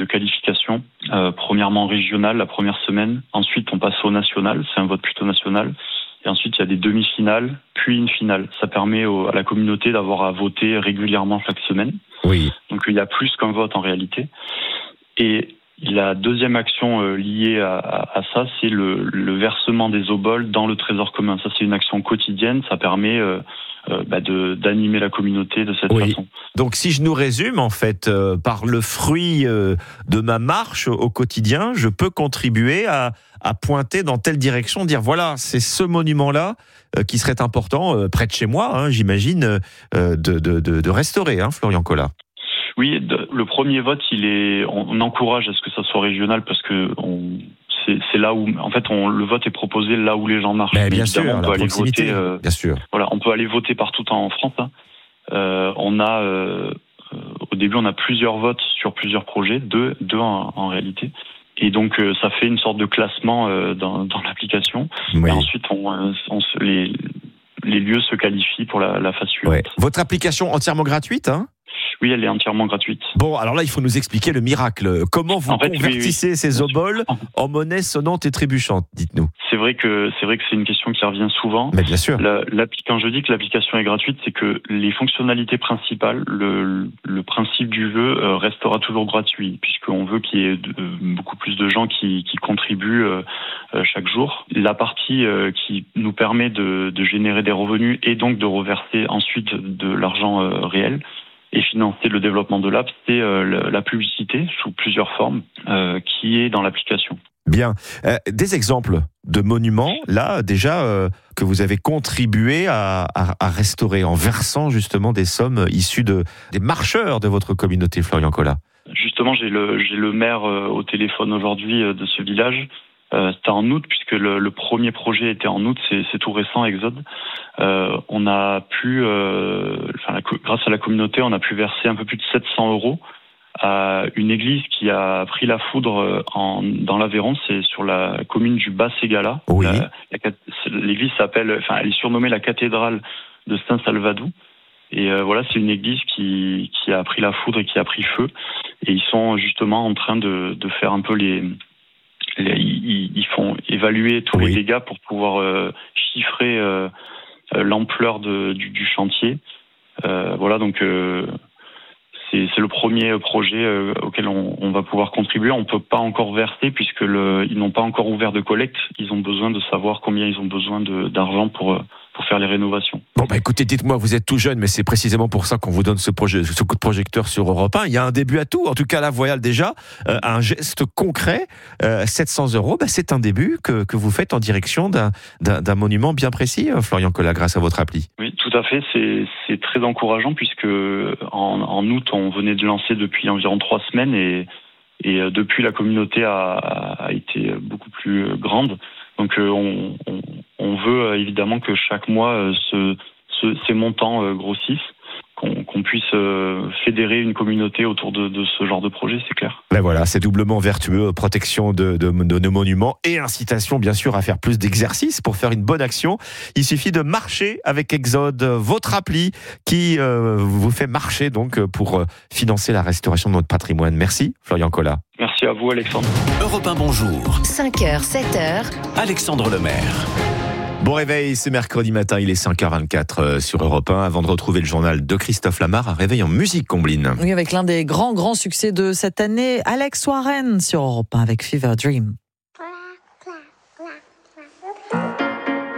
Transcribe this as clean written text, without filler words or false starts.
qualification. Premièrement régional, la première semaine. Ensuite, on passe au national. C'est un vote plutôt national. Et ensuite, il y a des demi-finales, puis une finale. Ça permet à la communauté d'avoir à voter régulièrement chaque semaine. Oui. Donc, il y a plus qu'un vote en réalité. Et la deuxième action liée à ça, c'est le versement des oboles dans le trésor commun. Ça, c'est une action quotidienne. Ça permet d'animer la communauté de cette façon. Donc, si je nous résume, en fait, par le fruit de ma marche au quotidien, je peux contribuer à pointer dans telle direction, dire voilà, c'est ce monument-là qui serait important, près de chez moi, j'imagine, de restaurer, Florian Colas. Oui, le premier vote, on encourage à ce que ça soit régional parce que c'est là où, en fait, le vote est proposé là où les gens marchent. Mais bien sûr, on peut aller voter. Bien sûr. Voilà, on peut aller voter partout en France. Au début, on a plusieurs votes sur plusieurs projets, deux en réalité. Et donc, ça fait une sorte de classement dans l'application. Oui. Et ensuite, les lieux se qualifient pour la phase suivante. Ouais. Votre application entièrement gratuite, Oui, elle est entièrement gratuite. Bon, alors là, il faut nous expliquer le miracle. Comment vous convertissez ces oboles en monnaie sonnante et trébuchante, dites-nous. C'est vrai que c'est une question qui revient souvent. Mais bien sûr. Quand je dis que l'application est gratuite, c'est que les fonctionnalités principales, le principe du vœu restera toujours gratuit, puisqu'on veut qu'il y ait beaucoup plus de gens qui contribuent chaque jour. La partie qui nous permet de générer des revenus et donc de reverser ensuite de l'argent réel et financer le développement de l'app, c'est la publicité sous plusieurs formes qui est dans l'application. Bien. Des exemples de monuments, là, déjà, que vous avez contribué à restaurer en versant justement des sommes issues des marcheurs de votre communauté, Florian Colas. Justement, j'ai le maire au téléphone aujourd'hui de ce village. C'était en août, puisque le premier projet était en août, c'est tout récent, Exode. On a pu, grâce à la communauté, on a pu verser un peu plus de 700 € à une église qui a pris la foudre dans l'Aveyron, c'est sur la commune du Bas-Ségala. Oui. L'église elle est surnommée la cathédrale de Saint-Salvadou. Et c'est une église qui a pris la foudre et qui a pris feu. Et ils sont justement en train de faire un peu ils font évaluer tous les dégâts pour pouvoir chiffrer l'ampleur du chantier. C'est le premier projet auquel on va pouvoir contribuer. On ne peut pas encore verser puisque ils n'ont pas encore ouvert de collecte. Ils ont besoin de savoir combien ils ont besoin d'argent pour faire les rénovations. Bon, écoutez, dites-moi, vous êtes tout jeune, mais c'est précisément pour ça qu'on vous donne ce coup de projecteur sur Europe 1. Il y a un début à tout. En tout cas, là, voilà déjà un geste concret. 700 €, c'est un début que vous faites en direction d'un monument bien précis, Florian Colas, grâce à votre appli. Oui, tout à fait. C'est très encourageant puisque en août, on venait de lancer depuis environ 3 semaines et depuis, la communauté a été beaucoup plus grande. Donc, on veut évidemment que chaque mois, ces montants grossissent, qu'on puisse fédérer une communauté autour de ce genre de projet, c'est clair. Ben voilà, c'est doublement vertueux, protection de nos monuments et incitation bien sûr à faire plus d'exercices pour faire une bonne action. Il suffit de marcher avec Exode, votre appli qui vous fait marcher donc pour financer la restauration de notre patrimoine. Merci Florian Colas. Merci à vous Alexandre. Europe 1, bonjour. 5h, 7h. Alexandre Lemaire. Bon réveil, c'est mercredi matin, il est 5h24 sur Europe 1. Avant de retrouver le journal de Christophe Lamar, un réveil en musique, Combline. Oui, avec l'un des grands succès de cette année, Alex Warren sur Europe 1 avec Fever Dream.